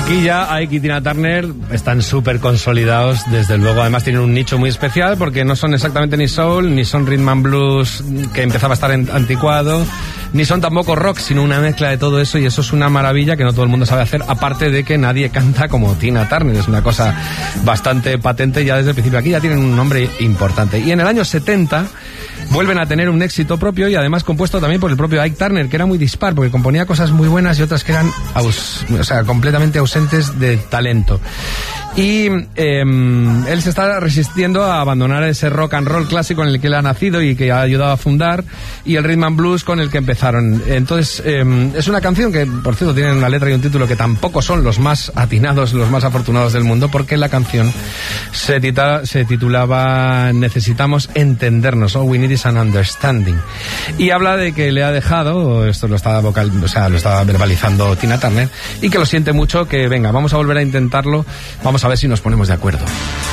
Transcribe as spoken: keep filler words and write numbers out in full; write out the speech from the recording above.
Aquí ya Ike y Tina Turner están súper consolidados, desde luego. Además tienen un nicho muy especial porque no son exactamente ni soul, ni son rhythm and blues que empezaba a estar anticuado, ni son tampoco rock, sino una mezcla de todo eso, y eso es una maravilla que no todo el mundo sabe hacer, aparte de que nadie canta como Tina Turner. Es una cosa bastante patente ya desde el principio. Aquí ya tienen un nombre importante. Y en el año setenta vuelven a tener un éxito propio, y además compuesto también por el propio Ike Turner, que era muy dispar, porque componía cosas muy buenas y otras que eran aus, o sea, completamente ausentes de talento. Y eh, él se está resistiendo a abandonar ese rock and roll clásico en el que él ha nacido y que ha ayudado a fundar, y el rhythm and blues con el que empezaron. Entonces, eh, es una canción que, por cierto, tiene una letra y un título que tampoco son los más atinados, los más afortunados del mundo, porque la canción se, tita, se titulaba Necesitamos entendernos, o We Need Is an Understanding. Y habla de que le ha dejado, esto lo estaba vocal, o sea, lo estaba verbalizando Tina Turner, y que lo siente mucho, que venga, vamos a volver a intentarlo, vamos a ver si nos ponemos de acuerdo.